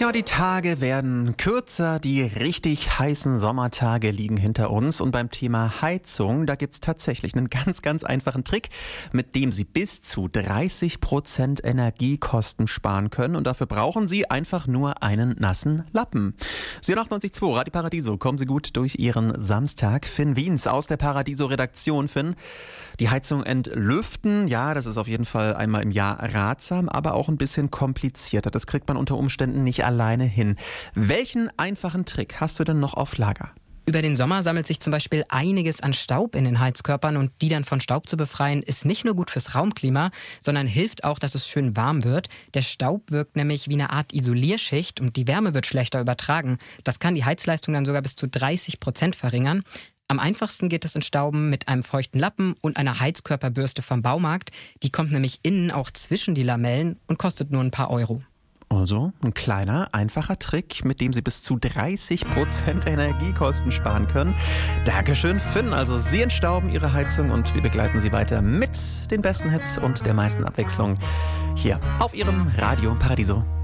Ja, die Tage werden kürzer, die richtig heißen Sommertage liegen hinter uns und beim Thema Heizung, da gibt's tatsächlich einen ganz einfachen Trick, mit dem Sie bis zu 30% Energiekosten sparen können und dafür brauchen Sie einfach nur einen nassen Lappen. 98.2 Radio Paradiso, kommen Sie gut durch Ihren Samstag. Finn Wiens aus der Paradiso-Redaktion. Finn, die Heizung entlüften, ja, das ist auf jeden Fall einmal im Jahr ratsam, aber auch ein bisschen komplizierter. Das kriegt man unter Umständen nicht alleine hin. Welchen einfachen Trick hast du denn noch auf Lager? Über den Sommer sammelt sich zum Beispiel einiges an Staub in den Heizkörpern und die dann von Staub zu befreien, ist nicht nur gut fürs Raumklima, sondern hilft auch, dass es schön warm wird. Der Staub wirkt nämlich wie eine Art Isolierschicht und die Wärme wird schlechter übertragen. Das kann die Heizleistung dann sogar bis zu 30% verringern. Am einfachsten geht es Entstauben mit einem feuchten Lappen und einer Heizkörperbürste vom Baumarkt. Die kommt nämlich innen auch zwischen die Lamellen und kostet nur ein paar Euro. Also ein kleiner, einfacher Trick, mit dem Sie bis zu 30% Energiekosten sparen können. Dankeschön, Finn. Also Sie entstauben Ihre Heizung und wir begleiten Sie weiter mit den besten Hits und der meisten Abwechslung hier auf Ihrem Radio Paradiso.